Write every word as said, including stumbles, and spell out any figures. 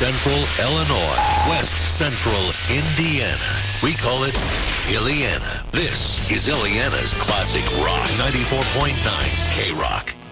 Central Illinois, West Central Indiana. We call it Illiana. This is Illiana's Classic Rock ninety-four point nine K-Rock.